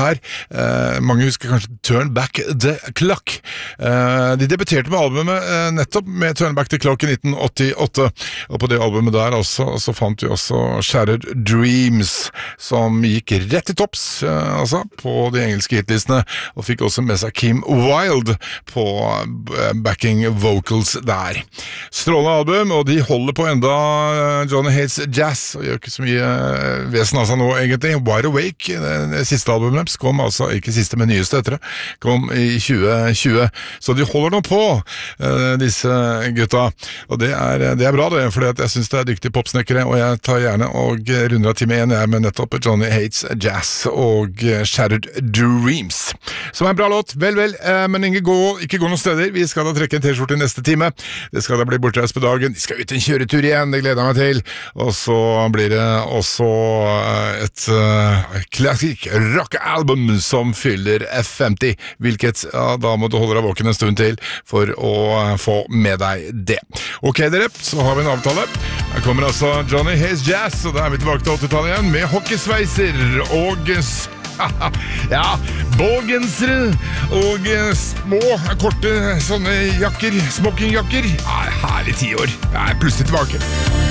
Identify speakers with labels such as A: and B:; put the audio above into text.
A: her. Mange husker kanskje Turn Back the Clock. De debuterte med albumet nettopp med Turn Back the Clock i 1988, og på det albumet der også, så fant vi også Shattered Dreams, som gikk rett til topps altså, på de engelske hitlistene, og fikk også med seg Kim Wilde på backing vocals der. Strålende album, og de holder på enda. Johnny Hates Jazz, og gjør ikke så mye vesen av seg nå egentlig. Wide Awake, det siste albumet deres, kom altså, ikke siste, men nyeste etter det, kom i 2020, så de holder nå på, disse gutta, og det er bra det, fordi jeg synes det er dyktige popsnekkere, og jeg tar gjerne og runder av time 1 med nettopp Johnny Hates Jazz og Shattered Dreams, som er en bra låt, vel, men ikke gå noen steder, vi skal da trekke en t-skjorte i neste time, det skal da bli bortreist på dagen, de skal ut en kjøretur igjen, det gleder jeg meg til, og så blir det også et klassisk rock-album som fyller F50, hvilket da må du holde deg våken en stund til for å få med deg det. Ok dere, så har vi en avtale. Her kommer altså Johnny Hates Jazz, og da er vi tilbake til 80-tallet igjen med hockeysveiser og ja, bågensere og små, korte sånne jakker, smokingjakker. Ja, herlig 10 år. Jeg er plutselig tilbake.